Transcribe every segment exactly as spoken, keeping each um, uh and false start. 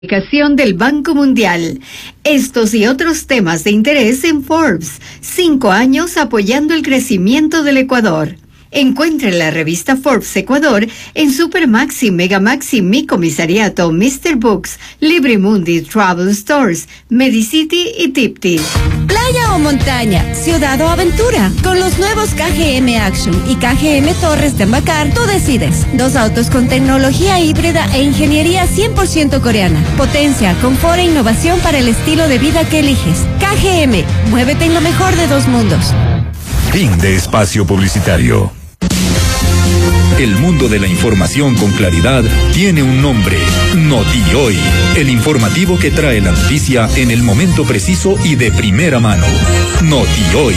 Del Banco Mundial. Estos y otros temas de interés en Forbes. Cinco años apoyando el crecimiento del Ecuador. Encuentre la revista Forbes Ecuador en Supermaxi, Megamaxi, Mi Comisariato, míster Books, Librimundi, Travel Stores, Medicity y Tipti. Playa o montaña, ciudad o aventura. Con los nuevos K G M Action y K G M Torres de Macar, tú decides. Dos autos con tecnología híbrida e ingeniería cien por ciento coreana. Potencia, confort e innovación para el estilo de vida que eliges. K G M, muévete en lo mejor de dos mundos. Fin de espacio publicitario. El mundo de la información con claridad tiene un nombre: NotiHoy, el informativo que trae la noticia en el momento preciso y de primera mano. NotiHoy.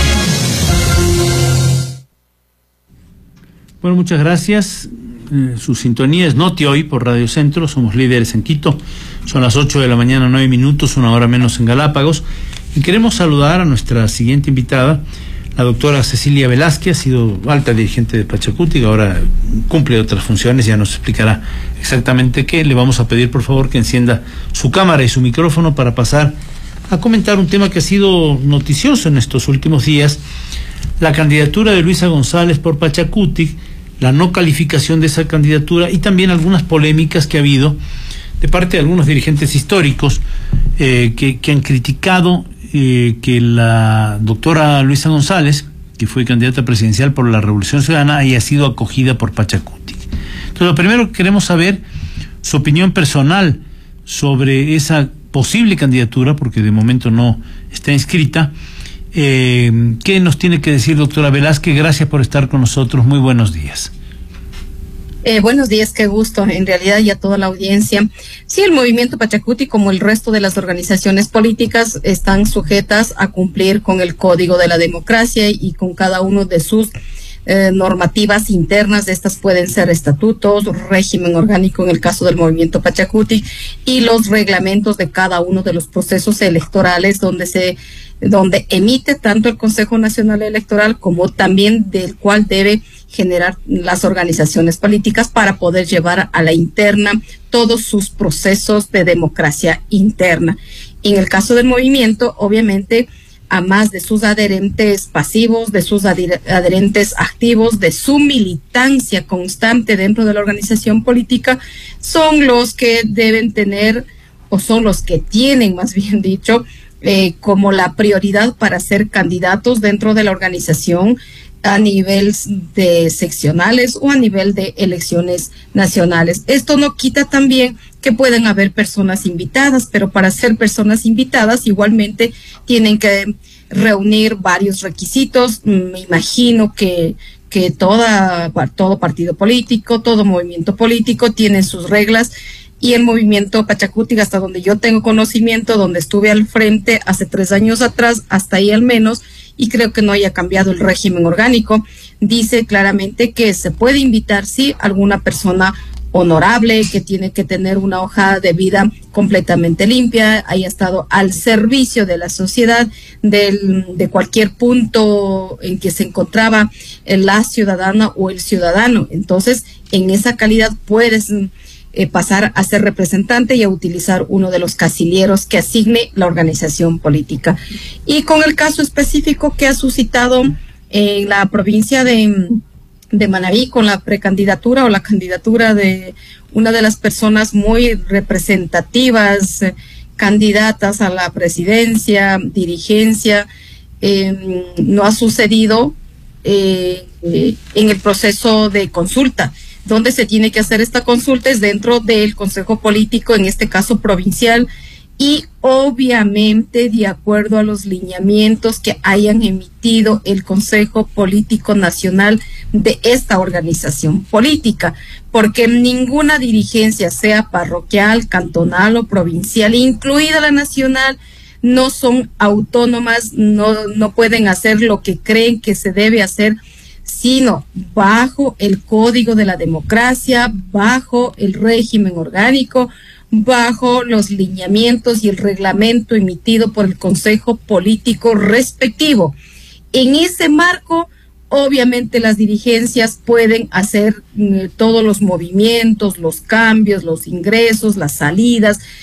Bueno, muchas gracias. Eh, su sintonía es NotiHoy por Radio Centro. Somos líderes en Quito. Son las ocho de la mañana, nueve minutos, una hora menos en Galápagos. Y queremos saludar a nuestra siguiente invitada, la doctora Cecilia Velázquez. Ha sido alta dirigente de Pachacuti, que ahora cumple otras funciones, ya nos explicará exactamente qué. Le vamos a pedir, por favor, que encienda su cámara y su micrófono para pasar a comentar un tema que ha sido noticioso en estos últimos días: la candidatura de Luisa González por Pachacuti, la no calificación de esa candidatura y también algunas polémicas que ha habido de parte de algunos dirigentes históricos eh, que, que han criticado Eh, que la doctora Luisa González, que fue candidata presidencial por la Revolución Ciudadana, haya sido acogida por Pachacuti. Entonces, lo primero que queremos saber, su opinión personal sobre esa posible candidatura, porque de momento no está inscrita. Eh, ¿Qué nos tiene que decir, doctora Velázquez? Gracias por estar con nosotros. Muy buenos días. Eh, buenos días, qué gusto, en realidad, y a toda la audiencia. Sí, el movimiento Pachacuti, como el resto de las organizaciones políticas, están sujetas a cumplir con el Código de la Democracia y con cada uno de sus eh, normativas internas. Estas pueden ser estatutos, régimen orgánico en el caso del movimiento Pachacuti, y los reglamentos de cada uno de los procesos electorales donde se donde emite tanto el Consejo Nacional Electoral como también del cual debe generar las organizaciones políticas para poder llevar a la interna todos sus procesos de democracia interna. Y en el caso del movimiento, obviamente, a más de sus adherentes pasivos, de sus adherentes activos, de su militancia constante dentro de la organización política, son los que deben tener, o son los que tienen, más bien dicho, Eh, como la prioridad para ser candidatos dentro de la organización a nivel de seccionales o a nivel de elecciones nacionales. Esto no quita también que pueden haber personas invitadas, pero para ser personas invitadas igualmente tienen que reunir varios requisitos. Me imagino que que toda, todo partido político, todo movimiento político tiene sus reglas. Y el movimiento Pachacuti, hasta donde yo tengo conocimiento, donde estuve al frente hace tres años atrás, hasta ahí al menos, y creo que no haya cambiado el régimen orgánico, dice claramente que se puede invitar, sí, alguna persona honorable, que tiene que tener una hoja de vida completamente limpia, haya estado al servicio de la sociedad, del, de cualquier punto en que se encontraba la ciudadana o el ciudadano. Entonces, en esa calidad puedes Eh, pasar a ser representante y a utilizar uno de los casilleros que asigne la organización política. Y con el caso específico que ha suscitado en la provincia de, de Manabí, con la precandidatura o la candidatura de una de las personas muy representativas, eh, candidatas a la presidencia, dirigencia, eh, no ha sucedido eh, eh, en el proceso de consulta. Donde se tiene que hacer esta consulta es dentro del Consejo Político, en este caso provincial, y obviamente de acuerdo a los lineamientos que hayan emitido el Consejo Político Nacional de esta organización política, porque ninguna dirigencia, sea parroquial, cantonal o provincial, incluida la nacional, no son autónomas, no, no pueden hacer lo que creen que se debe hacer, sino bajo el Código de la Democracia, bajo el régimen orgánico, bajo los lineamientos y el reglamento emitido por el Consejo Político respectivo. En ese marco, Obviamente las dirigencias pueden hacer eh, todos los movimientos, los cambios, los ingresos, las salidas,